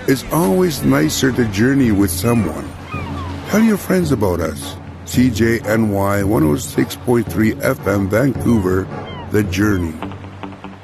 It's always nicer to journey with someone. Tell your friends about us. CJNY 106.3 FM Vancouver, The Journey.